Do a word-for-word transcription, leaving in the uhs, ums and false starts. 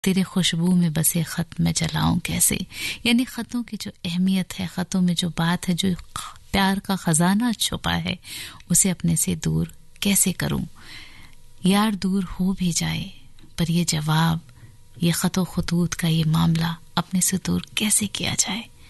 तेरे खुशबू में बसे खत मैं जलाऊं कैसे। यानी खतों की जो अहमियत है, खतों में जो बात है, जो प्यार का खजाना छुपा है, उसे अपने से दूर कैसे करूं। यार दूर हो भी जाए पर ये जवाब, ये खतो खतूत का ये मामला अपने से दूर कैसे किया जाए।